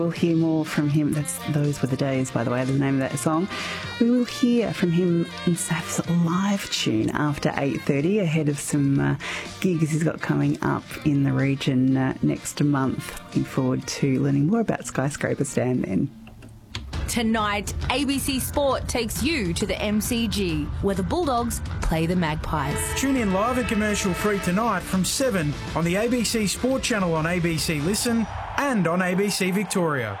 We'll hear more from him. Those Were the Days, by the way, the name of that song. We will hear from him in Saf's live tune after 8:30, ahead of some gigs he's got coming up in the region next month. Looking forward to learning more about Skyscraper Stand then. Tonight, ABC Sport takes you to the MCG, where the Bulldogs play the Magpies. Tune in live and commercial free tonight from 7 on the ABC Sport channel on ABC Listen and on ABC Victoria.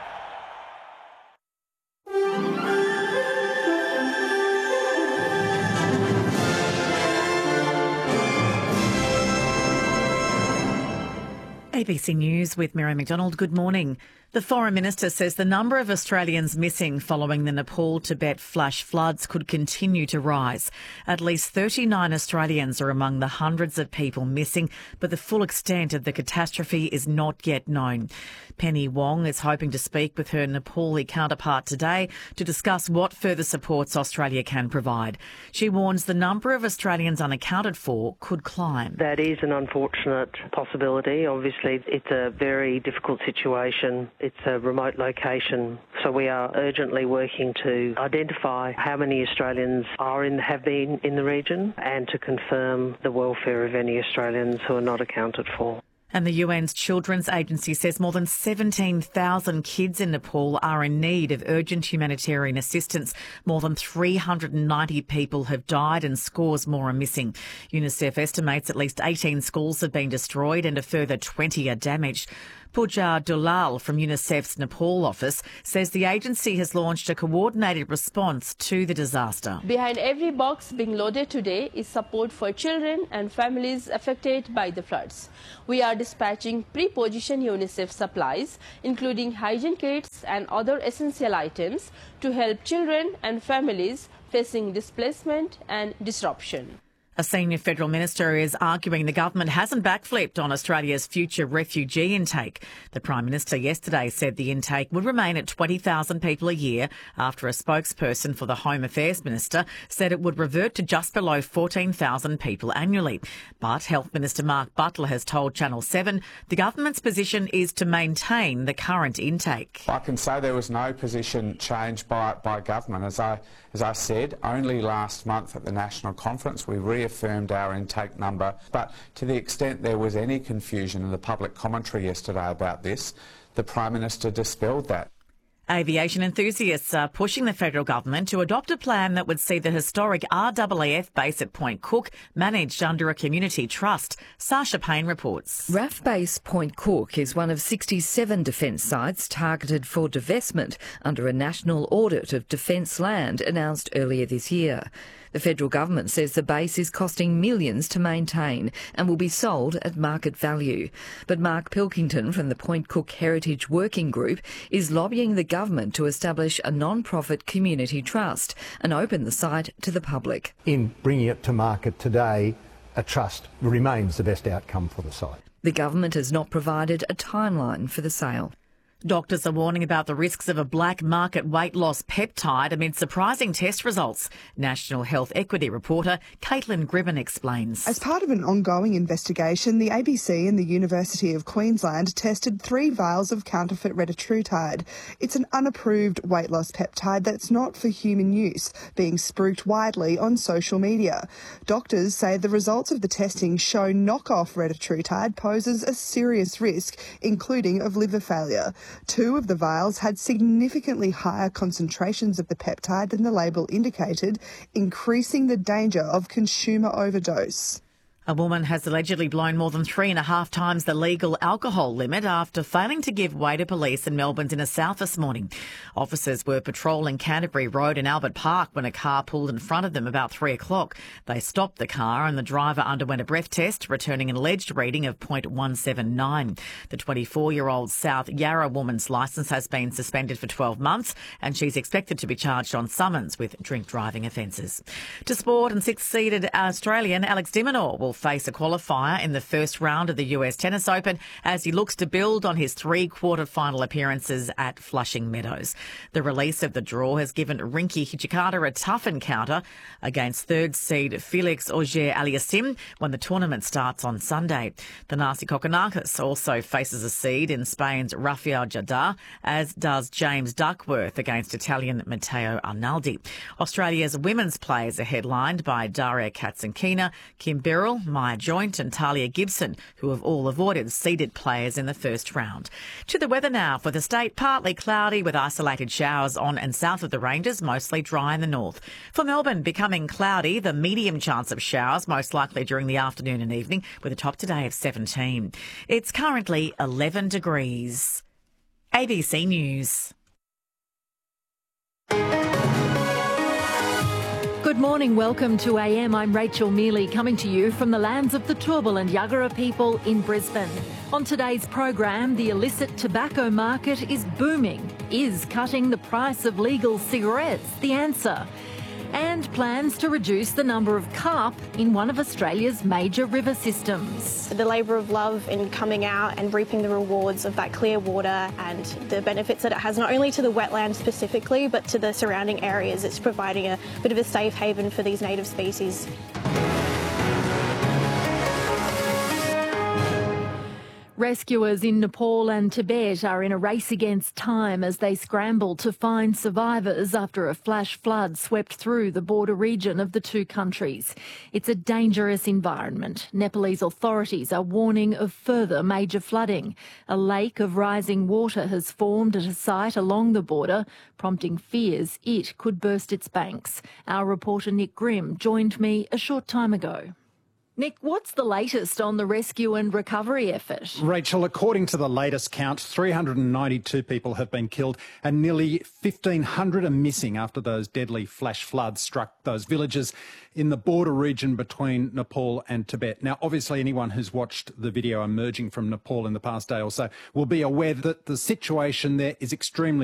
ABC News with Mary McDonald. Good morning. The Foreign Minister says the number of Australians missing following the Nepal-Tibet flash floods could continue to rise. At least 39 Australians are among the hundreds of people missing, but the full extent of the catastrophe is not yet known. Penny Wong is hoping to speak with her Nepali counterpart today to discuss what further supports Australia can provide. She warns the number of Australians unaccounted for could climb. That is an unfortunate possibility. Obviously, it's a very difficult situation. It's a remote location, so we are urgently working to identify how many Australians have been in the region and to confirm the welfare of any Australians who are not accounted for. And the UN's Children's Agency says more than 17,000 kids in Nepal are in need of urgent humanitarian assistance. More than 390 people have died and scores more are missing. UNICEF estimates at least 18 schools have been destroyed and a further 20 are damaged. Pooja Dulal from UNICEF's Nepal office says the agency has launched a coordinated response to the disaster. Behind every box being loaded today is support for children and families affected by the floods. We are dispatching pre-positioned UNICEF supplies, including hygiene kits and other essential items, to help children and families facing displacement and disruption. A senior federal minister is arguing the government hasn't backflipped on Australia's future refugee intake. The Prime Minister yesterday said the intake would remain at 20,000 people a year after a spokesperson for the Home Affairs Minister said it would revert to just below 14,000 people annually. But Health Minister Mark Butler has told Channel 7 the government's position is to maintain the current intake. I can say there was no position change by government. As I said, only last month at the National Conference we reaffirmed our intake number, but to the extent there was any confusion in the public commentary yesterday about this, the Prime Minister dispelled that. Aviation enthusiasts are pushing the federal government to adopt a plan that would see the historic RAAF base at Point Cook managed under a community trust. Sasha Payne reports. RAAF Base Point Cook is one of 67 defence sites targeted for divestment under a national audit of defence land announced earlier this year. The federal government says the base is costing millions to maintain and will be sold at market value. But Mark Pilkington from the Point Cook Heritage Working Group is lobbying the government to establish a non-profit community trust and open the site to the public. In bringing it to market today, a trust remains the best outcome for the site. The government has not provided a timeline for the sale. Doctors are warning about the risks of a black market weight loss peptide amid surprising test results. National Health Equity reporter Caitlin Gribben explains. As part of an ongoing investigation, the ABC and the University of Queensland tested 3 vials of counterfeit retatrutide. It's an unapproved weight loss peptide that's not for human use, being spruiked widely on social media. Doctors say the results of the testing show knockoff retatrutide poses a serious risk, including of liver failure. 2 of the vials had significantly higher concentrations of the peptide than the label indicated, increasing the danger of consumer overdose. A woman has allegedly blown more than 3.5 times the legal alcohol limit after failing to give way to police in Melbourne's inner south this morning. Officers were patrolling Canterbury Road and Albert Park when a car pulled in front of them about 3 o'clock. They stopped the car and the driver underwent a breath test, returning an alleged reading of .179. The 24-year-old South Yarra woman's licence has been suspended for 12 months and she's expected to be charged on summons with drink driving offences. To sport, and 6th-seeded Australian Alex de Minaur will face a qualifier in the first round of the US Tennis Open as he looks to build on his 3 quarter-final appearances at Flushing Meadows. The release of the draw has given Rinky Hijikata a tough encounter against third seed Felix Auger-Aliassime when the tournament starts on Sunday. The Nasi Kokkinakis also faces a seed in Spain's Rafael Nadal, as does James Duckworth against Italian Matteo Arnaldi. Australia's women's players are headlined by Daria Katsankina, Kim Birrell, Maya Joint and Talia Gibson, who have all avoided seeded players in the first round. To the weather now. For the state, partly cloudy with isolated showers on and south of the ranges, mostly dry in the north. For Melbourne, becoming cloudy, the medium chance of showers, most likely during the afternoon and evening, with a top today of 17. It's currently 11 degrees. ABC News. Good morning, welcome to AM. I'm Rachel Mealy, coming to you from the lands of the Turrbal and Yagara people in Brisbane. On today's program, the illicit tobacco market is booming. Is cutting the price of legal cigarettes the answer? And plans to reduce the number of carp in one of Australia's major river systems. The labour of love in coming out and reaping the rewards of that clear water and the benefits that it has not only to the wetlands specifically but to the surrounding areas. It's providing a bit of a safe haven for these native species. Rescuers in Nepal and Tibet are in a race against time as they scramble to find survivors after a flash flood swept through the border region of the two countries. It's a dangerous environment. Nepalese authorities are warning of further major flooding. A lake of rising water has formed at a site along the border, prompting fears it could burst its banks. Our reporter Nick Grimm joined me a short time ago. Nick, what's the latest on the rescue and recovery effort? Rachel, according to the latest count, 392 people have been killed and nearly 1,500 are missing after those deadly flash floods struck those villages in the border region between Nepal and Tibet. Now, obviously, anyone who's watched the video emerging from Nepal in the past day or so will be aware that the situation there is extremely